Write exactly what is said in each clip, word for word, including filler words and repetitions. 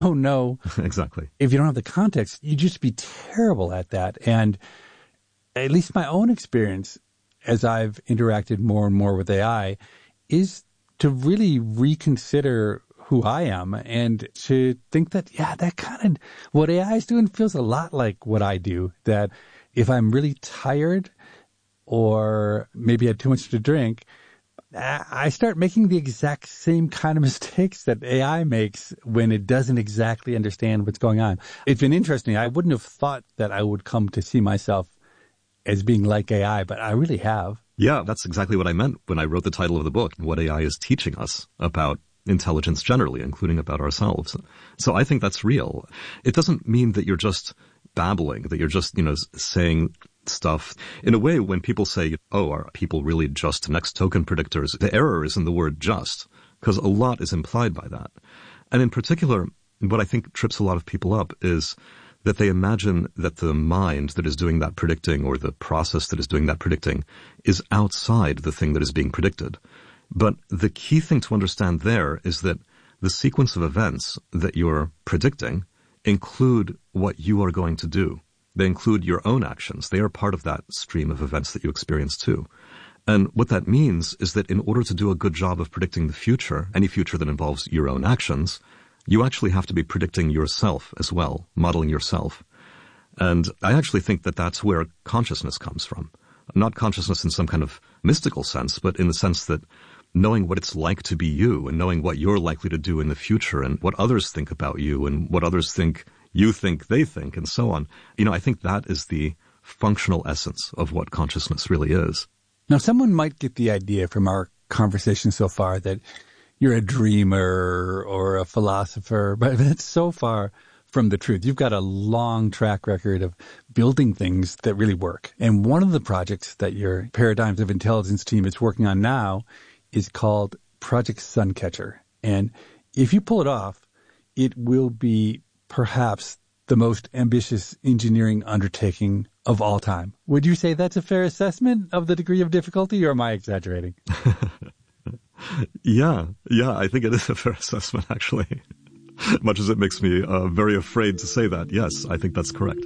don't know. Exactly. If you don't have the context, you'd just be terrible at that. And at least my own experience as I've interacted more and more with A I is to really reconsider who I am and to think that, yeah, that kind of, what A I is doing feels a lot like what I do. That if I'm really tired or maybe had too much to drink, I start making the exact same kind of mistakes that A I makes when it doesn't exactly understand what's going on. It's been interesting. I wouldn't have thought that I would come to see myself as being like A I, but I really have. Yeah, that's exactly what I meant when I wrote the title of the book, what A I is teaching us about intelligence generally, including about ourselves. So I think that's real. It doesn't mean that you're just babbling, that you're just, you know, saying stuff. In a way, when people say, oh, are people really just next token predictors? The error is in the word just, because a lot is implied by that. And in particular, what I think trips a lot of people up is that they imagine that the mind that is doing that predicting or the process that is doing that predicting is outside the thing that is being predicted. But the key thing to understand there is that the sequence of events that you're predicting include what you are going to do. They include your own actions. They are part of that stream of events that you experience too. And what that means is that in order to do a good job of predicting the future, any future that involves your own actions, you actually have to be predicting yourself as well, modeling yourself. And I actually think that that's where consciousness comes from. Not consciousness in some kind of mystical sense, but in the sense that knowing what it's like to be you and knowing what you're likely to do in the future and what others think about you and what others think you think they think and so on. You know, I think that is the functional essence of what consciousness really is. Now, someone might get the idea from our conversation so far that you're a dreamer or a philosopher, but that's so far from the truth. You've got a long track record of building things that really work. And one of the projects that your Paradigms of Intelligence team is working on now is called Project Suncatcher. And if you pull it off, it will be perhaps the most ambitious engineering undertaking of all time. Would you say that's a fair assessment of the degree of difficulty, or am I exaggerating? Yeah, yeah, I think it is a fair assessment, actually. Much as it makes me uh, very afraid to say that, yes, I think that's correct.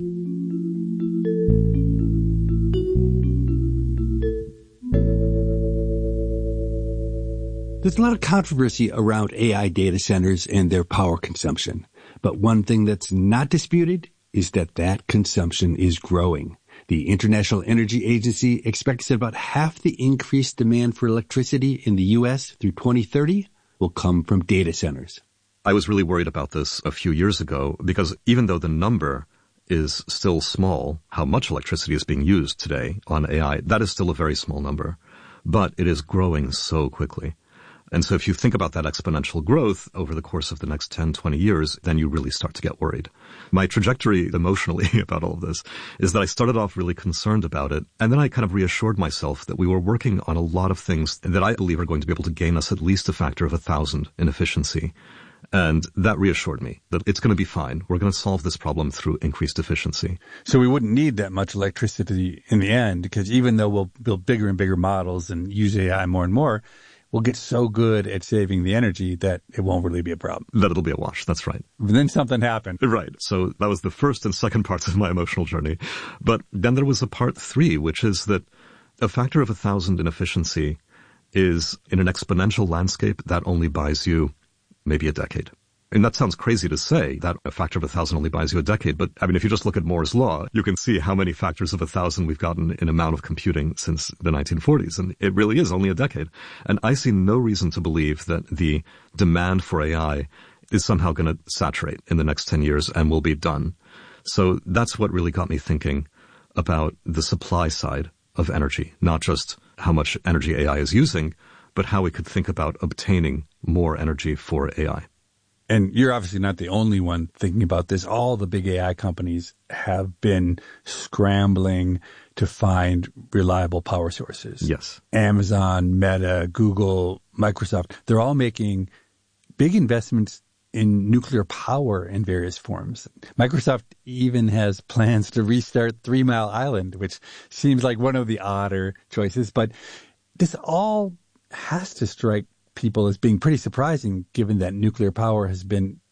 There's a lot of controversy around A I data centers and their power consumption. But one thing that's not disputed is that that consumption is growing. The International Energy Agency expects that about half the increased demand for electricity in the U S through twenty thirty will come from data centers. I was really worried about this a few years ago because even though the number is still small, how much electricity is being used today on A I, that is still a very small number. But it is growing so quickly. And so if you think about that exponential growth over the course of the next ten, twenty years, then you really start to get worried. My trajectory emotionally about all of this is that I started off really concerned about it, and then I kind of reassured myself that we were working on a lot of things that I believe are going to be able to gain us at least a factor of a thousand in efficiency. And that reassured me that it's going to be fine. We're going to solve this problem through increased efficiency. So we wouldn't need that much electricity in the end, because even though we'll build bigger and bigger models and use A I more and more, we'll get so good at saving the energy that it won't really be a problem. That it'll be a wash. That's right. But then something happened. Right. So that was the first and second parts of my emotional journey. But then there was a part three, which is that a factor of a thousand in efficiency is, in an exponential landscape, that only buys you maybe a decade. And that sounds crazy to say, that a factor of a thousand only buys you a decade. But, I mean, if you just look at Moore's law, you can see how many factors of a thousand we've gotten in amount of computing since the nineteen forties. And it really is only a decade. And I see no reason to believe that the demand for A I is somehow going to saturate in the next ten years and will be done. So that's what really got me thinking about the supply side of energy, not just how much energy A I is using, but how we could think about obtaining more energy for A I. And you're obviously not the only one thinking about this. All the big A I companies have been scrambling to find reliable power sources. Yes. Amazon, Meta, Google, Microsoft, they're all making big investments in nuclear power in various forms. Microsoft even has plans to restart Three Mile Island, which seems like one of the odder choices. But this all has to strike people as being pretty surprising, given that nuclear power has been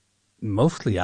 mostly